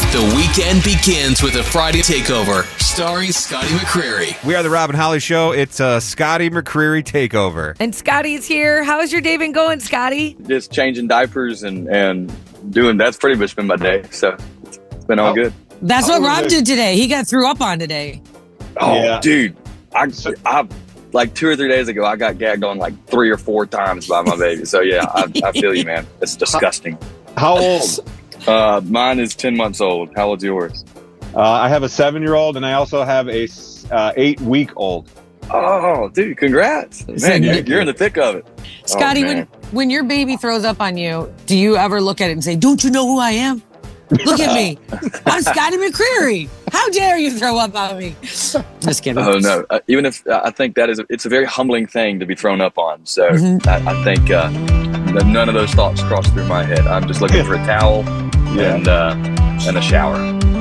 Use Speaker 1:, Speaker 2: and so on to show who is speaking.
Speaker 1: The weekend begins with a Friday takeover, starring Scotty McCreery.
Speaker 2: We are the Rob and Holly Show. It's a Scotty McCreery takeover.
Speaker 3: And Scotty's here. How's your day been going, Scotty?
Speaker 4: Just changing diapers and doing, that's pretty much been my day. So it's been all good.
Speaker 5: That's what Rob did today. He got threw up on today.
Speaker 4: Oh,
Speaker 6: Yeah.
Speaker 4: dude. I like 2 or 3 days ago, I got gagged on like 3 or 4 times by my baby. So yeah, I feel you, man. It's disgusting.
Speaker 6: How old?
Speaker 4: Mine is 10 months old. How old's yours?
Speaker 6: I have a 7-year-old, and I also have a 8-week-old.
Speaker 4: Oh, dude, congrats. Man, you're in the thick of it.
Speaker 5: Scotty,
Speaker 4: Oh, man.
Speaker 5: when your baby throws up on you, do you ever look at it and say, "Don't you know who I am? Look at me. I'm Scotty McCreery. How dare you throw up on me?" Just kidding.
Speaker 4: Oh, no. Even if I think it's a very humbling thing to be thrown up on. So I think none of those thoughts cross through my head. I'm just looking for a towel and a shower.